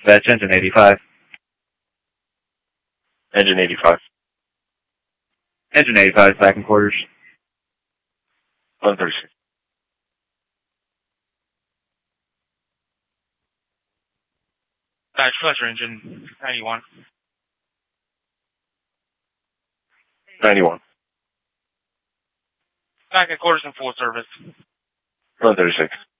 Dispatch, engine 85. Engine 85. Engine 85 back in quarters. 136. Dispatch, pleasure, engine 91. 91. Back at quarters in full service. 136.